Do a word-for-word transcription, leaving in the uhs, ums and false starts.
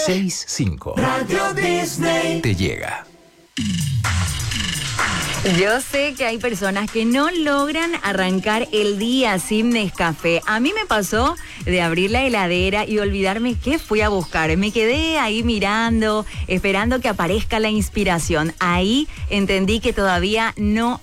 seis cinco. Radio Disney te llega. Yo sé que hay personas que no logran arrancar el día sin Nescafé. A mí me pasó de abrir la heladera y olvidarme qué fui a buscar. Me quedé ahí mirando, esperando que aparezca la inspiración. Ahí entendí que todavía no